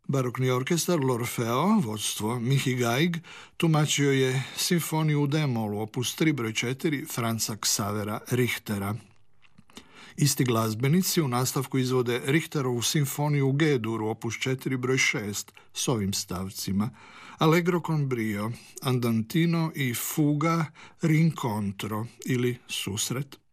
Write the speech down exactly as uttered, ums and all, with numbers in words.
Barokni orkestar L'Orfeo, vodstvo Mihi Gaig, tumačio je simfoniju u D-molu, opus tri broj četiri Franza Xavera Richtera. Isti glazbenici u nastavku izvode Richterovu simfoniju u G-duru, opus četiri broj šest, s ovim stavcima: Allegro con brio, Andantino i Fuga Rincontro ili Susret.